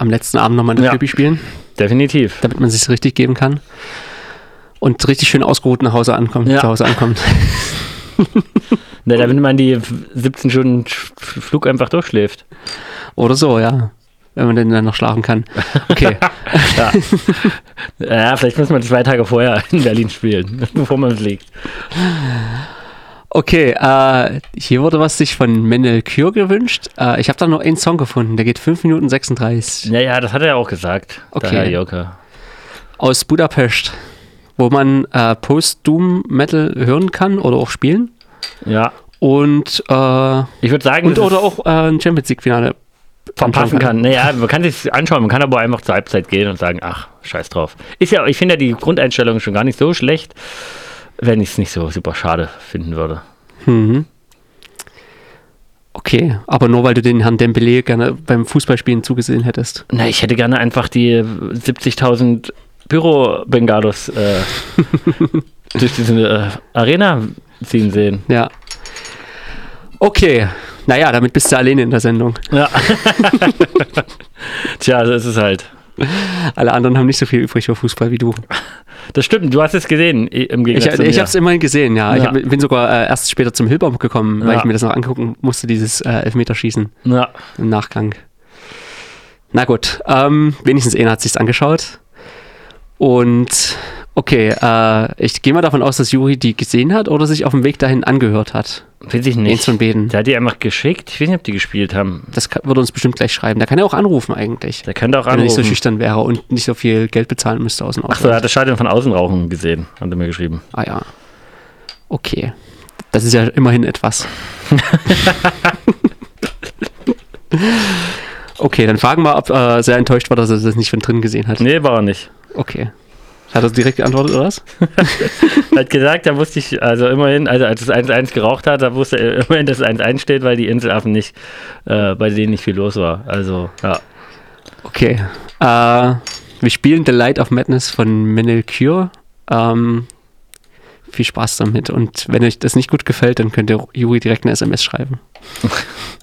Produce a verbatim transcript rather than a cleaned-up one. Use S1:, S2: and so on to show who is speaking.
S1: am letzten Abend nochmal eine
S2: Ja.
S1: Flippi spielen,
S2: Definitiv.
S1: damit man sich richtig geben kann. Und richtig schön ausgeruht nach Hause ankommt,
S2: Ja.
S1: zu Hause ankommt.
S2: Ne, damit man die siebzehn Stunden Flug einfach durchschläft.
S1: Oder so, ja. Wenn man denn dann noch schlafen kann. Okay.
S2: Ja. Ja, vielleicht muss man zwei Tage vorher in Berlin spielen, bevor man fliegt.
S1: Okay, äh, hier wurde was sich von Menel Kür gewünscht. Äh, ich habe da nur einen Song gefunden, der geht fünf Minuten sechsunddreißig.
S2: Ja, ja, das hat er ja auch gesagt,
S1: Okay.
S2: der Herr Joker.
S1: Aus Budapest, wo man äh, Post-Doom-Metal hören kann oder auch spielen.
S2: Ja,
S1: Und, äh,
S2: ich würde sagen,
S1: und
S2: dass
S1: oder
S2: es
S1: auch äh, ein Champions League-Finale
S2: verpassen kann. Naja, man kann sich anschauen, man kann aber einfach zur Halbzeit gehen und sagen, ach, scheiß drauf. Ist ja, ich finde ja die Grundeinstellung schon gar nicht so schlecht, wenn ich es nicht so super schade finden würde.
S1: Mhm. Okay, aber nur weil du den Herrn Dembélé gerne beim Fußballspielen zugesehen hättest.
S2: Na, ich hätte gerne einfach die siebzigtausend Pyro-Bengalos äh, durch diese äh, Arena ziehen sehen.
S1: Ja. Okay, naja, damit bist du alleine in der Sendung.
S2: Ja. Tja, so ist es halt.
S1: Alle anderen haben nicht so viel übrig für Fußball wie du.
S2: Das stimmt, du hast es gesehen, i- im
S1: Ich,
S2: Gegensatz zu mir.
S1: ich habe es immerhin gesehen, ja. Ich
S2: Ja.
S1: hab, bin sogar äh, erst später zum Hilbaum gekommen, weil
S2: Ja.
S1: ich mir das noch angucken musste, dieses äh, Elfmeterschießen
S2: Ja.
S1: im Nachgang. Na gut, ähm, wenigstens einer hat sich's angeschaut. Und okay, äh, ich gehe mal davon aus, dass Juri die gesehen hat oder sich auf dem Weg dahin angehört hat.
S2: Weiß ich nicht.
S1: Eins von beiden.
S2: Der hat die einfach geschickt. Ich weiß nicht, ob die gespielt haben.
S1: Das kann, würde uns bestimmt gleich schreiben. Der kann ja auch anrufen eigentlich.
S2: Der könnte auch
S1: Wenn er nicht so
S2: anrufen.
S1: schüchtern wäre und nicht so viel Geld bezahlen müsste aus dem
S2: Achso, er
S1: Ausland.
S2: hat das Stadion von außen rauchen gesehen, hat er mir geschrieben.
S1: Ah ja. Okay. Das ist ja immerhin etwas. Okay, dann fragen wir, ob er sehr enttäuscht war, dass er das nicht von drin gesehen hat.
S2: Nee, war er nicht.
S1: Okay. Hat er direkt geantwortet, oder was?
S2: Er hat gesagt, da wusste ich, also immerhin, also als es eins eins geraucht hat, da wusste er immerhin, dass es eins eins steht, weil die Inselaffen nicht, äh, bei denen nicht viel los war. Also, ja.
S1: Okay. Äh, wir spielen The Light of Madness von Menel Kür. Ähm, viel Spaß damit. Und wenn euch das nicht gut gefällt, dann könnt ihr Juri direkt eine S M S schreiben.